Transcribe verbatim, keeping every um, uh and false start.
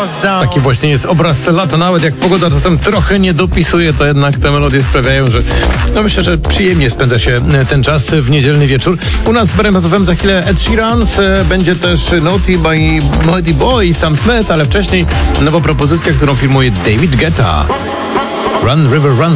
Taki właśnie jest obraz lata, nawet jak pogoda czasem trochę nie dopisuje, to jednak te melodie sprawiają, że no myślę, że przyjemnie spędza się ten czas w niedzielny wieczór. U nas w R M F F M za chwilę Ed Sheeran, będzie też Naughty by Naughty Boy i Sam Smith, ale wcześniej nowa propozycja, którą filmuje David Guetta. Run River Run.